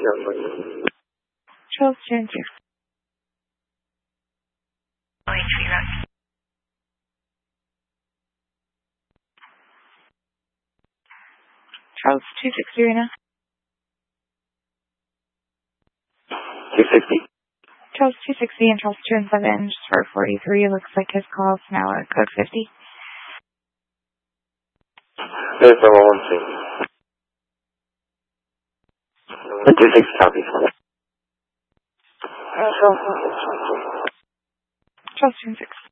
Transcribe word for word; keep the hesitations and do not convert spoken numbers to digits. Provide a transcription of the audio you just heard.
Charles two six. Charles two sixty right now. two sixty. Charles two sixty and Charles two and seven, just for forty-three. Looks like his call's now at code fifty. There's the one thing. The two sixty copies. Charles two six.